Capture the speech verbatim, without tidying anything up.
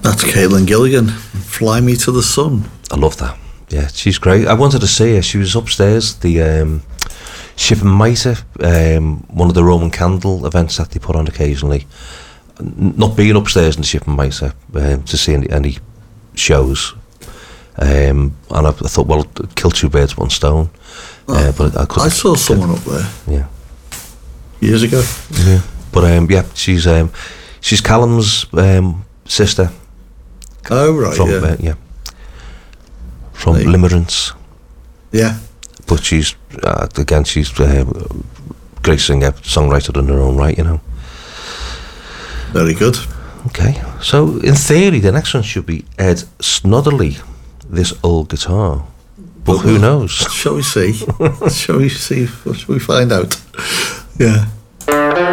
That's Caitlin Gilligan. Fly Me to the Sun. I love that. Yeah, she's great. I wanted to see her. She was upstairs, the um, Ship and Mitre, um, one of the Roman candle events that they put on occasionally. N- not being upstairs in the Ship and Mitre um, to see any, any shows. Um, and I, I thought, well, kill two birds, one stone. Oh, uh, but I, couldn't I saw someone up there. Yeah. Years ago. Yeah. But um, yeah, she's um, she's Callum's um, sister. Oh, right, from, yeah. Uh, yeah. From Right. Limerence. Yeah. But she's, uh, again, she's a uh, great singer, songwriter in her own right, you know. Very good. Okay, so in theory, the next one should be Ed Snodderly, This Old Guitar. But Well, who well, knows? Shall we see? Shall we see? Shall we find out? Yeah.